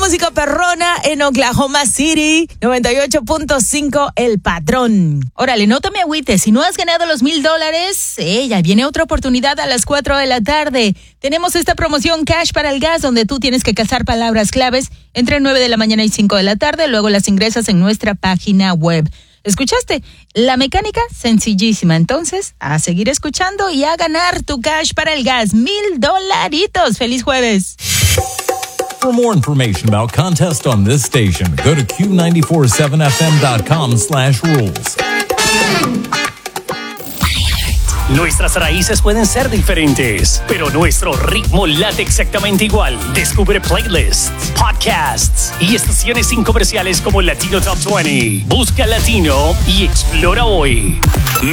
música perrona en Oklahoma City, 98.5 El Patrón. Órale, no te me agüites, si no has ganado los $1,000, ya viene otra oportunidad a las 4 de la tarde. Tenemos esta promoción Cash para el Gas, donde tú tienes que cazar palabras claves entre 9 de la mañana y 5 de la tarde, luego las ingresas en nuestra página web. ¿Escuchaste? La mecánica sencillísima. Entonces, a seguir escuchando y a ganar tu Cash para el Gas. $1,000. ¡Feliz jueves! For more information about contests on this station, go to q947fm.com/rules. Nuestras raíces pueden ser diferentes, pero nuestro ritmo late exactamente igual. Descubre playlists, podcasts y estaciones sin comerciales como Latino Top 20. Busca Latino y explora hoy.